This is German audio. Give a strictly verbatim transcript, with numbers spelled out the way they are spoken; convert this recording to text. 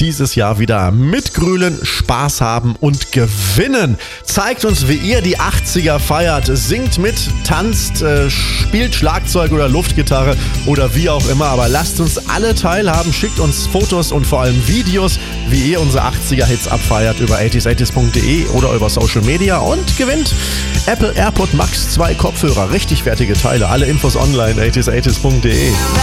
dieses Jahr wieder mitgrülen, Spaß haben und gewinnen. Zeigt uns, wie ihr die achtziger feiert. Singt mit, tanzt, äh, spielt Schlagzeug oder Luftgitarre oder wie auch immer. Aber lasst uns alle teilhaben. Schickt uns Fotos und vor allem Videos, wie ihr unsere achtziger-Hits abfeiert über achtziger achtzig punkt de oder über Social Media und gewinnt Apple AirPod Max zwei Kopfhörer. Richtig fertige Teile. Alle Infos online, achtziger achtzig punkt de.